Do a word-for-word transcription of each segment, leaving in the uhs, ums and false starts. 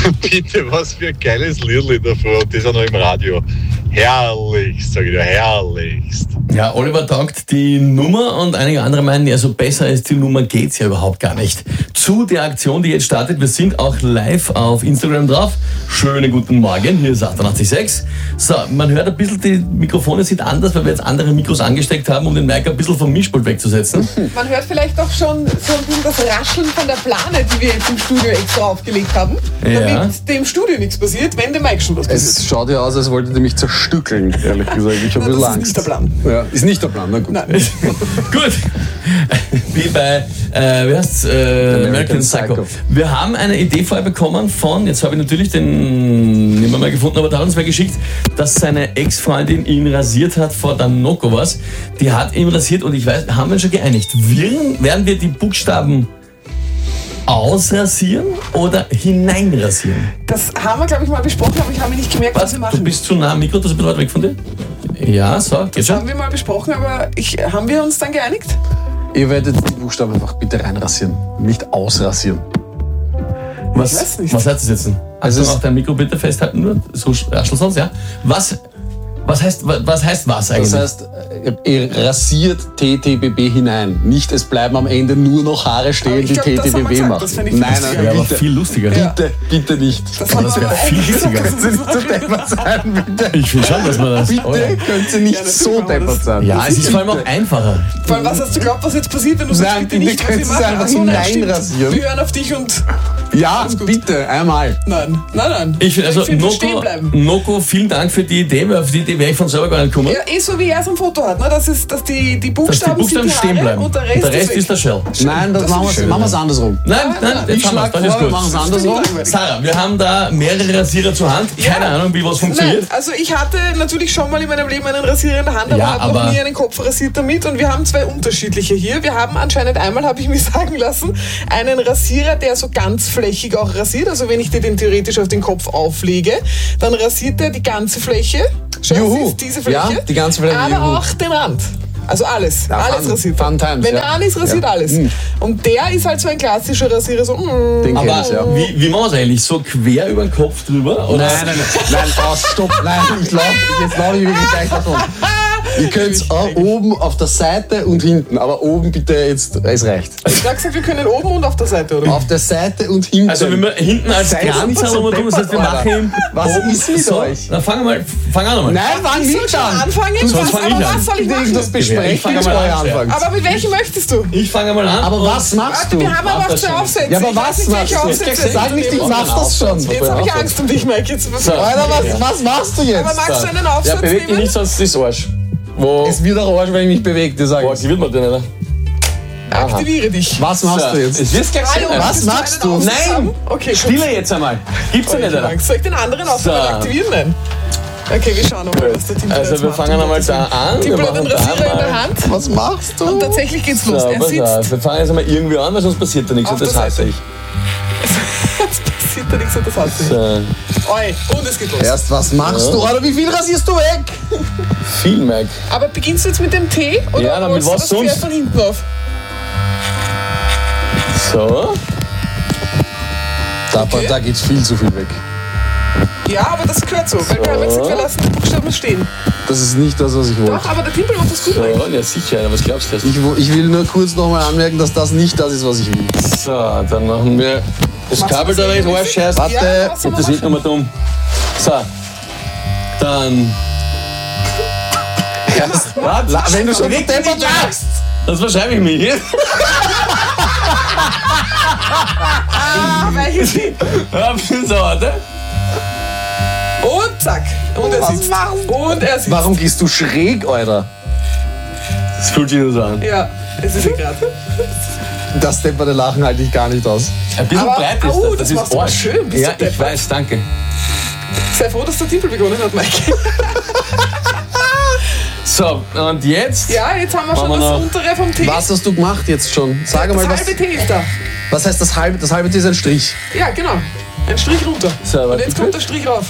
Bitte, was für ein geiles Liedl davor. Und das ist auch noch im Radio. Herrlich, sag ich dir, herrlichst. Ja, Oliver taugt die Nummer und einige andere meinen, ja, so besser als die Nummer geht's ja überhaupt gar nicht. Zu der Aktion, die jetzt startet, wir sind auch live auf Instagram drauf. Schönen guten Morgen, hier ist achtundachtzig Komma sechs. So, man hört ein bisschen, die Mikrofone sind anders, weil wir jetzt andere Mikros angesteckt haben, um den Mic ein bisschen vom Mischpult wegzusetzen. Man hört vielleicht auch schon so ein bisschen das Rascheln von der Plane, die wir jetzt im Studio extra aufgelegt haben, Ja. damit dem Studio nichts passiert, wenn dem Mic schon was passiert. Es schaut ja aus, als wolltet ihr mich zerstückeln, ehrlich gesagt. Ich habe ein bisschen Das ist Angst. nicht der Plan. Ja, ist nicht der Plan, na gut. Nein. Gut. Wie bei, äh, wie heißt's? Äh, American, American Psycho. Psycho. Wir haben eine Idee vorher bekommen von, jetzt habe ich natürlich den nicht mehr mal gefunden, aber da hat uns wer geschickt, dass seine Ex-Freundin ihn rasiert hat vor der Noko was. Die hat ihn rasiert und ich weiß, haben wir uns schon geeinigt. Wir, werden wir die Buchstaben ausrasieren oder hineinrasieren? Das haben wir, glaube ich, mal besprochen, aber ich habe mir nicht gemerkt, was, Was? wir Du machen. bist zu nah am Mikro, das ist ein bisschen weit weg von dir? Ja, so, geht Das haben schon. wir mal besprochen, aber ich, haben wir uns dann geeinigt? Ihr werdet die Buchstaben einfach bitte reinrasieren, nicht ausrasieren. Was, Ich weiß nicht. was heißt das jetzt denn? Also es auch dein Mikro bitte festhalten, nur so rascheln sonst, ja? Was, was, heißt, was heißt was eigentlich? Das heißt, ihr rasiert T T B B hinein. Nicht, es bleiben am Ende nur noch Haare Aber stehen, ich die glaub, T das T haben B wir B gesagt, machen. das fänd ich Nein, lustiger. nein, ja, aber bitte, viel lustiger. Ja. bitte, bitte nicht. Das haben das wir wäre aber viel eigentlich lustiger. gesagt, dass wir Nicht so das machen. deppert sein, bitte. Ich finde schon, dass man das... Bitte Oh, ja. könnt ihr nicht Ja, natürlich so machen wir das. deppert sein. Ja, es ist vor allem auch einfacher. Vor allem, was hast du geglaubt, was jetzt passiert, wenn du sagst, Nein, bitte bitte nicht, was wir könntest du machen? einfach Ach so, nein, stimmt. hineinrasieren. Wir hören auf dich und... Ja, Alles gut. bitte, einmal. Nein, nein, nein. Ich finde, also find, wir stehen Noko, bleiben. Noko, vielen Dank für die Idee, weil auf die Idee wäre ich von selber gar nicht gekommen. Ja, eh so wie er es am Foto hat, ne? Das ist, dass die, die Dass die Buchstaben, Buchstaben sind die stehen Haare bleiben. und der Rest, ist, weg. der Shell. Nein, das das machen ist wir schön. machen wir's andersrum. Nein, nein, nein, nein. jetzt Ich haben wir's, schlag das ist vor, wir gut. machen es Das finde ich andersrum. langweilig. Sarah, wir haben da mehrere Rasierer zur Hand. Keine Ja. Ahnung, wie was funktioniert. Nein, also ich hatte natürlich schon mal in meinem Leben einen Rasierer in der Hand, aber Ja, habe noch aber- nie einen Kopf rasiert damit. Und wir haben zwei unterschiedliche hier. Wir haben anscheinend einmal, habe ich mir sagen lassen, einen Rasierer, der so ganz flächig auch rasiert. Also wenn ich dir den theoretisch auf den Kopf auflege, dann rasiert er die ganze Fläche. Schau, Juhu. siehst diese Fläche. Ja, die ganze Fläche, Aber juhu. auch den Rand. Also alles. Ja, alles fun- rasiert. fun times, wenn ja. der an ist, rasiert Ja. alles. Mhm. Und der ist halt so ein klassischer Rasierer, so mm, Den kenn Aber ich, ja. wie, wie machen wir es eigentlich? So quer über den Kopf drüber? Oder? Nein, nein, nein, nein, oh, stopp, nein, ich lauf, jetzt laufe ich wirklich gleich davon. Ihr könnt auch oben auf der Seite und hinten, aber oben bitte jetzt, es reicht. Ich habe gesagt, wir können oben und auf der Seite, oder? Auf der Seite und hinten. Also wenn wir hinten als Seid Glanz nicht so herum tun, das heißt, wir deppert, machen ihn Was oben ist mit so. euch? Dann fang mal, fang an einmal. Nein, fang Ich soll nicht schon an. anfangen? Du Was, sollst fang aber ich an. was soll ich machen? Das Ich besprechen, fange bevor mal ihr an, anfangt. Aber mit welchem möchtest du? Ich fange mal an. Aber und- was machst Warte, du? wir haben aber Mach auch das zwei schon. Aufsätze. Ja, aber Ich weiß was nicht, machst welche du? Aufsätze Sag nicht, ich sind. mach das schon. Jetzt habe ich Angst um dich, Mike. Jetzt, So. Alter, was, was machst du aber jetzt? magst du einen Ja, Aufsatz beweg dich nehmen? nicht, sonst ist das Arsch. Wo? Es wird auch Arsch, wenn ich mich bewege, dir sag Boah, ich. wie wird man denn, oder? Aktiviere dich. Was machst du jetzt? Es wird gleich sein. Hallo, Was möchtest machst einen du? Aufsatz Nein. haben? Okay, gut. Spiele jetzt einmal. Gibt's ja Oh, nicht, ich hab oder? Angst. Soll ich den anderen Aufsatz So. aktivieren? Nein. Okay, wir schauen mal, was der Timpel Also jetzt wir macht. fangen einmal da an. Wir Timpel hat machen den da Rasierer in der mal. Hand. Was machst du? Und tatsächlich geht's So, los. Er pass sitzt. auf. Wir fangen jetzt einmal irgendwie an, weil sonst passiert da nichts Auf und das der hasse Seite. ich. Jetzt passiert da nichts und das hat sie. So, Oi, und es geht los. Erst, was machst du? Alter, wie viel rasierst du weg? viel, Mike. Aber beginnst du jetzt mit dem T? Oder Ja, dann mit was was fährt sonst? von hinten auf? So. Da, Okay. da geht's viel zu viel weg. Ja, aber das gehört so. Weil wir haben jetzt gesagt, wir lassen die Buchstaben stehen. Das ist nicht das, was ich wollte. Doch, aber der Timpel macht das gut. So, Mike. ja sicher, was glaubst du jetzt? Ich, wo- ich will nur kurz nochmal anmerken, dass das nicht das ist, was ich will. So, dann machen wir das Machst du Kabel das da rechts, regelmäßig? Arsch, scheiße. Warte. Ja, was soll Und man das wird machen? nochmal dumm. So. Dann. Erst, Warte, La- wenn du schon reg dich deppert nicht auf. lachst. Das verschreibe ich mir hier. Ah, welches Lied? So, warte. Und zack. Und er Was sitzt. machst du? Und er sitzt. Warum gehst du schräg, Alter? Das fühlt sich nur so an. Ja, es ist eh gerade. Das depperte Lachen halte ich gar nicht aus. Ein bisschen Aber- breit ist au, das. das ist machst du aber Arsch. schön, bist Ja, du ich deppert. weiß, danke. Sei froh, dass der Timpel begonnen hat, Mike. So, und jetzt? Ja, jetzt haben wir schon Machen wir das noch- untere vom T. Was hast du gemacht jetzt schon? Sag das mal, was, halbe T ist da. was heißt das halbe? Das halbe T ist ein Strich. Ja, genau. Ein Strich runter. So, Und warte jetzt kurz. kommt der Strich rauf.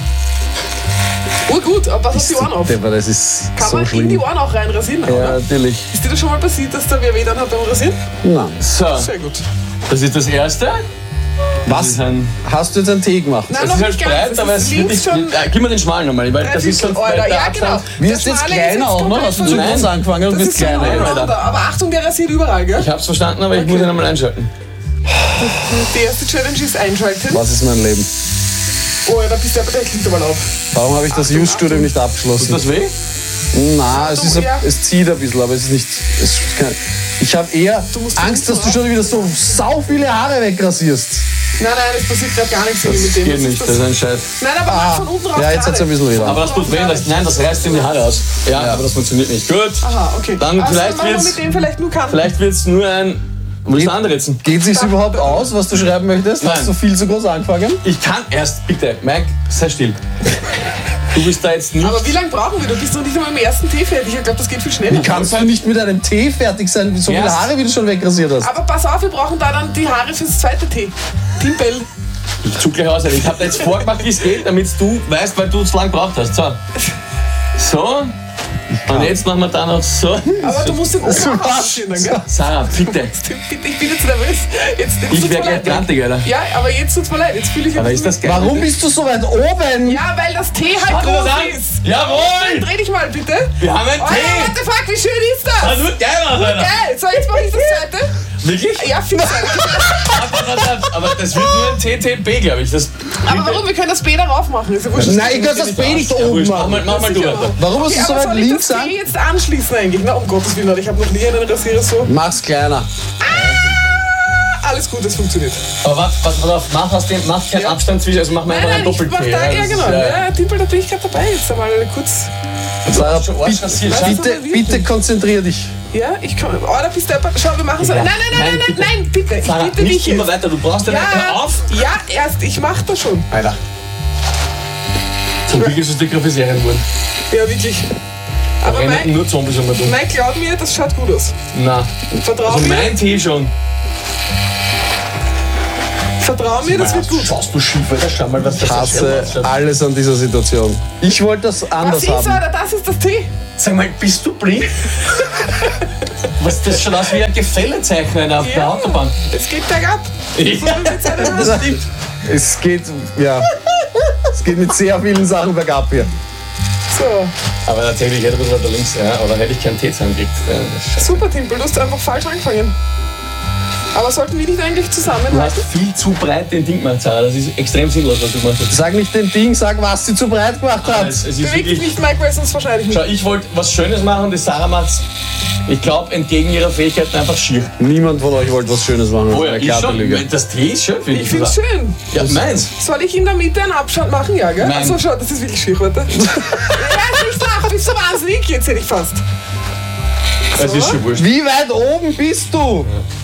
Oh gut, aber was hast du die Ohren auf? Deppert, das ist Kann so man in die schlimm. Ohren auch rein rasieren? Ja, oder? natürlich. Ist dir das schon mal passiert, dass der wer weh dann hat beim Rasieren? Nein. So, Sehr gut. das ist das Erste. Was? ist ein, Hast du jetzt einen Tee gemacht? Nein, es noch ist halt nicht ganz. breit, Das aber ist es wird links nicht. schon Ja, gib mir den schmalen nochmal, weil das ist sonst Alter, weiter ja, genau. Abstand. Wirst Der jetzt Schmale ist kleiner jetzt auch noch? komplett Hast du zu verdünnt. groß angefangen und Das bist ist so kleiner? übereinander. Aber Achtung, der rasiert überall, gell? Ich hab's verstanden, aber ich muss ihn nochmal einschalten. Die erste Challenge ist einschalten. Was ist mein Leben? Oh, ja, da bist du aber, der klingt aber laut. Warum habe ich das Achtung, Just-Studium nicht Tut abgeschlossen? das weh? Na, es, ist ein, ja. es zieht ein bisschen, aber es ist nicht. Es ist kein, ich habe eher musst Angst, du dass du schon wieder so sau viele Haare wegrasierst. Nein, nein, es passiert gerade gar nichts mit dem. Geht Was nicht, ist das ist ein Scheiß. Nein, aber mach von unten raus. Ja, jetzt hat es ein bisschen wieder. Aber das tut weh, das, nein, das reißt in die Haare aus. Ja, aber das funktioniert nicht. Gut. Aha, okay. Dann also, vielleicht machen wir wird's- mit dem vielleicht nur Kanten. Vielleicht wird's nur ein. Willst du anritzen? Geht sich's überhaupt aus, was du schreiben möchtest? Nein. Hast du viel zu groß angefangen? Ich kann erst, bitte, Mike, sei still. Du bist da jetzt nicht. Aber wie lange brauchen wir? Du bist noch nicht einmal im ersten Tee fertig. Ich glaube, das geht viel schneller. Wie kannst du nicht mit einem Tee fertig sein, so viele Erst- Haare, wie du schon wegrasiert hast? Aber pass auf, wir brauchen da dann die Haare fürs zweite Tee. Timpel. Ich zug gleich aus. Ich habe jetzt vorgemacht, wie es geht, damit du weißt, weil du es lang gebraucht hast. So. So. Und jetzt machen wir da noch so. Aber du musst den oben So auch was. ausziehen, dann, gell? Sarah, bitte. Bitte, ich bin jetzt nervös. Jetzt, jetzt Ich tut's wär mir gleich leid. grantig, Alter. Ja, aber jetzt tut's mir leid. Jetzt fühle ich Aber ist das geil? Warum bist du so weit oben? Ja, weil das Tee halt Schau dir das groß an. ist. Jawohl! Dreh dich mal, bitte. Wir haben einen Oh, ja, Tee! what the fuck, wie schön ist das? Das wird geil aus, Alter! Geil. So, jetzt mache ich das zweite. Wirklich? Ja, fix. Aber das wird nur ein T T B, glaube ich. Das Aber warum? Wir können das B darauf machen. Ist ja wurscht. Nein, ich kann das B nicht oben wurscht, mach mal, machen. mach mal du, Sicher Alter. machen. Warum hast du Okay, so aber weit soll ich links das an? B jetzt anschließen eigentlich? Na, um Gottes Willen, ich habe noch nie einen Rasierer so. Mach's kleiner. Alles gut, das funktioniert. Aber warte, warte, warte, mach, aus dem, mach keinen Ja. Abstand zwischen, also mach mal Nein, einfach einen nein, ich mach Doppel-T. da, ja, das ist, genau. äh, Ja, Timpel, da bin ich gerade dabei. Jetzt einmal kurz. Sarah, schon Arsch rasiert, bitte, schau. bitte, bitte konzentrier dich. Ja, ich komme. Oh, da bist du. Schau, wir machen so. Ja. Nein, nein, nein, nein, Nein, nein, nein, bitte. Ich Sarah, bitte nicht dich immer jetzt. weiter, du brauchst ja, Ja, hör auf! ja, erst. Ich mach das schon. Alter. Zum Glück ist es die Graffiserien geworden. Ja, wirklich. Aber Rennen mein, nur Zombies um mich rum. mein, glaub mir, das schaut gut aus. Na, Vertrau also mir. mein Tee schon. Vertrau mir, das wird gut. Schaust du schief, Alter, schau mal, was das Ich hasse ausschaut. alles an dieser Situation. Ich wollte das Was anders ist, haben. Alter? Das ist das Tee. Sag mal, bist du blind? Was, das schaut aus wie ein Gefällezeichen auf der Autobahn. Es geht bergab. Ja, wie wir Zeit haben. das stimmt. Es geht, ja, es geht mit sehr vielen Sachen bergab hier. So, Aber tatsächlich hätte ich weiter links, ja, oder hätte ich keinen Tee zusammengekriegt. Ja, das ist scheiße. super, Timpel. Du hast einfach falsch angefangen. Aber sollten wir nicht eigentlich Du hast zusammenhalten? viel zu breit den Ding gemacht, Sarah. Das ist extrem sinnlos, was du gemacht hast. Sag nicht den Ding, sag, was sie zu breit gemacht hat. Es, es ist Beweg dich wirklich, nicht, Mike, weil sonst wahrscheinlich nicht. schau, ich wollte was Schönes machen, die Sarah macht's, ich glaube, entgegen ihrer Fähigkeiten einfach schier. Niemand von euch wollte was Schönes machen. Oh ja, Eine ich glatte schon. Lüge. Das Tee ist schön, finde ich. Ich find's schön. Ja, meins. Soll ich in der Mitte einen Abstand machen? Ja, gell? Nein. Achso, schau, das ist wirklich schier, warte. Ja, nicht lach, bist du wahnsinnig? Jetzt hätte ich fast. Es ist schon wurscht. Wie weit oben bist du?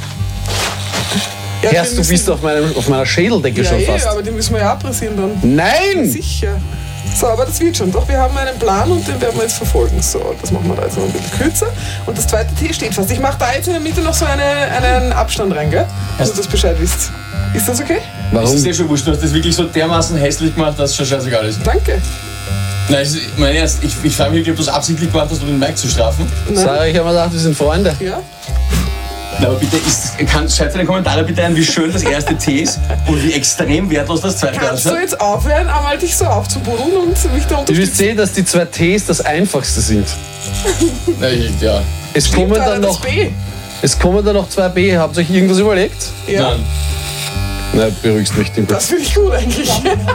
Ja, Erst die du müssen- bist auf, meinem, auf meiner Schädeldecke Ja, schon eh, fast. aber die müssen wir ja abrasieren dann. Nein! Sicher. So, aber das wird schon. Doch, wir haben einen Plan und den werden wir jetzt verfolgen. So, das machen wir da jetzt noch ein bisschen kürzer. Und das zweite T steht fast. Ich mache da jetzt in der Mitte noch so eine, einen Abstand rein, gell? Dass ihr das Bescheid wisst. Ist das okay? Das ist Warum? eh schon wurscht. Du hast das wirklich so dermaßen hässlich gemacht, dass es schon scheißegal ist. Danke. Nein, es ist- ich meine ernst, ich, ich frage mich wirklich, ob du es absichtlich gemacht hast, um den Mike zu strafen. Sarah, ich habe mir gedacht, wir sind Freunde. Ja? Na, aber bitte, ist, kann, schreibt in die Kommentare bitte ein, wie schön das erste Tee ist und wie extrem wertlos das zweite Kannst du ausschaut. jetzt aufhören, einmal dich so aufzubuddeln und mich da Du wirst unterstützen? sehen, dass die zwei Ts das einfachste sind. Na, ich, ja. Es kommen Alter, dann das noch, B. es kommen dann noch zwei B. Habt ihr euch irgendwas überlegt? Ja, Nein. Nein, beruhigst mich, Timpel. das finde ich gut eigentlich.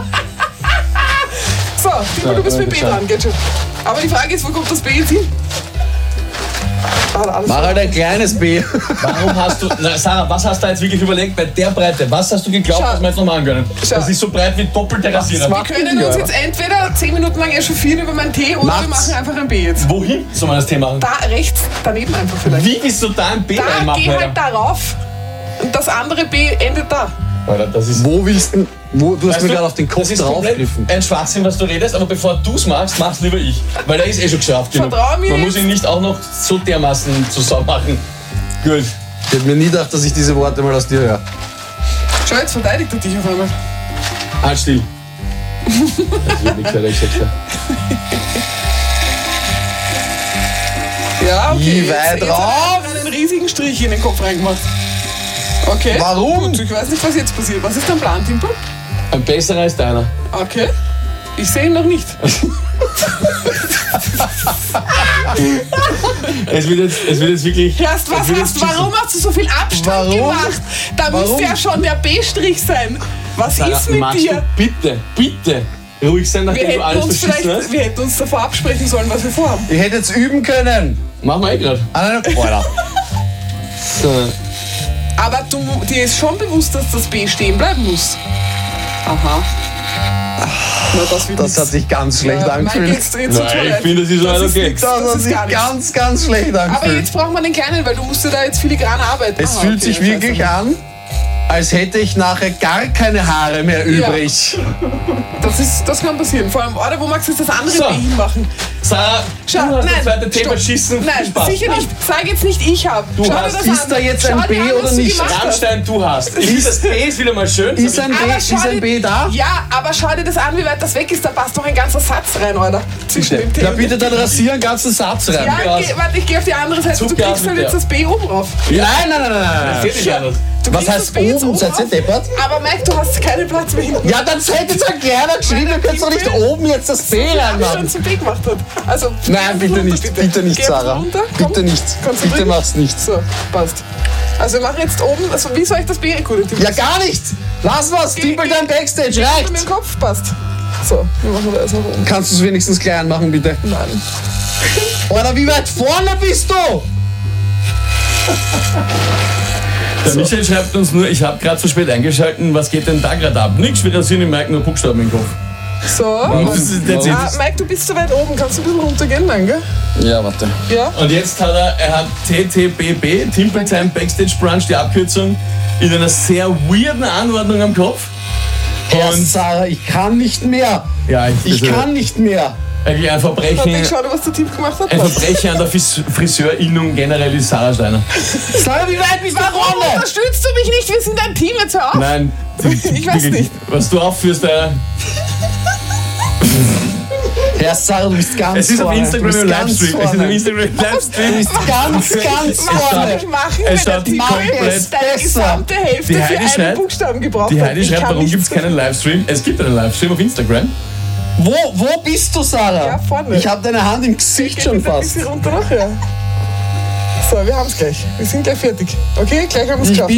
So, Timo, du bist mit B dran, geht schon. Aber die Frage ist, wo kommt das B jetzt hin? Ah, alles Mach halt ein kleines B. Warum hast du, na, Sarah, was hast du jetzt wirklich überlegt bei der Breite? Was hast du geglaubt, Schau. was wir jetzt noch machen können? Schau. Das ist so breit wie doppelte Rasierer. Wir können uns jetzt entweder zehn Minuten lang echauffieren über meinen Tee oder wir Macht's. machen einfach ein B jetzt. Wohin soll man das Tee machen? Da rechts, daneben einfach vielleicht. Wie willst du da ein B Da, reinmachen, geh halt Alter? darauf. Und das andere B endet da. Alter, das ist... Wo willst du. Wo, du hast Weißt mir du, gerade auf den Kopf das ist komplett draufgegriffen. ein Schwachsinn, was du redest, aber bevor du es machst, mach's lieber ich. Weil der ist eh schon geschafft genug. Vertrau mir Man jetzt. muss ihn nicht auch noch so dermaßen zu Sau machen. Gut. Ich hätte mir nie gedacht, dass ich diese Worte mal aus dir höre. Schau, jetzt verteidigt er dich auf einmal. Halt still. Das wird nichts weiter gesagt. Ja, okay. Wie jetzt- weit jetzt rauf? hat er einen riesigen Strich in den Kopf reingemacht. Okay. Warum? Gut, ich weiß nicht, was jetzt passiert. Was ist dein Plan, Timpel? Ein besserer als deiner. Okay. Ich sehe ihn noch nicht. Es wird jetzt, es wird jetzt wirklich... Erst was es wird hast, jetzt warum hast du so viel Abstand Warum? gemacht? Da Warum? müsste ja schon der B-Strich sein. Was Sarah, ist mit magst dir? du bitte, bitte ruhig sein, Wir nachdem du hätten, alles uns verschissen vielleicht, hast? wir hätten uns davor absprechen sollen, was wir vorhaben. Ich hätte jetzt üben können. Machen wir eh gerade. Ah, nein, Alter. So. Aber du, dir ist schon bewusst, dass das B stehen bleiben muss. Aha. Na, das wird Das nix. hat sich ganz schlecht Ja, angefühlt. Mike, jetzt, jetzt tut's mir Nein, ich leid. finde, das ist alles okay. nix, Das hat ist sich gar nichts. ganz, ganz schlecht Aber angefühlt. jetzt braucht man den Kleinen, weil du musst ja da jetzt filigran arbeiten. Es Aha, fühlt okay, sich scheiße. wirklich an, als hätte ich nachher gar keine Haare mehr übrig. Das, ist, das kann passieren. Vor allem, oder wo magst du jetzt das andere So. B hinmachen? Sarah, Schau, du hast nein, das zweite Thema stopp. Schießen. Nein, Spaß. sicher nicht. Sag jetzt nicht, ich hab. Du Schau dir hast- das ist an. da jetzt Schau ein dir B an, oder was du nicht? gemacht hast. Rammstein, du hast. Ich finde, das B ist wieder mal schön. Ist ein B, Aber ist schau ein dir- B da? Ja, aber schau dir das an, wie weit das weg ist. Da passt doch ein ganzer Satz rein, oder? Zwischen dem T Na und bitte dem dann rasieren, einen ganzen Satz rein. Ja, Gas. geh, warte, ich gehe auf die andere Seite. Du Zucker kriegst halt mit jetzt der. das B oben drauf. Nein, nein, nein, nein, Geht nein. nicht anders. Du Was kriegst heißt das B jetzt oben? Seid ihr drauf. deppert? Aber Mike, du hast keinen Platz mehr hinten. Ja, dann hätte jetzt ein kleiner geschrieben, ihr könnt doch nicht oben jetzt das B Wie er schon reinmachen. zum B gemacht hat. Also, Nein, bitte runter, nicht, bitte nicht, Geh jetzt Sarah. runter, komm. Bitte nicht, Konzentrier bitte dich. mach's nicht. So, passt. Also wir machen jetzt oben, also wie soll ich das B rekrutieren? Ja, gar nicht! Lass was, Timpel dein Backstage, Mit dem reicht! Kopf, passt. So, wir machen das nach oben. Kannst du es wenigstens klein machen, bitte? Nein. Oder wie weit vorne bist du? Der Michael schreibt uns nur, ich habe gerade zu spät eingeschalten, was geht denn da gerade ab? Nix, wir rasieren im Mike nur Buchstaben im Kopf. So. Das ist jetzt Ah, jetzt- Mike, du bist so weit oben. Kannst du ein bisschen runtergehen, danke? Ja, warte. Ja. Und jetzt hat er, er hat T T B B, Timple Time Backstage Brunch, die Abkürzung, in einer sehr weirden Anordnung am Kopf. Herr Und Sarah, ich kann nicht mehr. ja, Ich also kann nicht mehr. eigentlich ein Verbrechen, Warte, ich schau dir, was der Team gemacht hat. ein Verbrechen an der Fris- Friseurinnung generell ist Sarah Steiner. Sarah, wie weit bist du Warum vorne? unterstützt du mich nicht? Wir sind ein Team, jetzt hör auf. Nein, Ich weiß nicht. Was du aufführst, der, Herr Sarah, du bist ganz es ist auf vorne. Instagram du im bist ganz Livestream. Es ist auf vorne. Instagram im Livestream. Du bist ganz, ganz Was soll vorne. ich machen, Es wenn der schaut Team komplett jetzt deine besser. gesamte Hälfte Die für Heidi einen schreibt- Buchstaben gebraucht Die hat? Heidi Ich schreibt, kann warum nichts gibt es keinen dafür. Livestream? Es gibt einen Livestream auf Instagram. Wo, wo bist du, Sarah? Ja, vorne. Ich habe deine Hand im Gesicht Geht schon bitte ein fast. bisschen runter noch, ja. So, wir haben es gleich. Wir sind gleich fertig. Okay, gleich haben wir es Ich geschafft.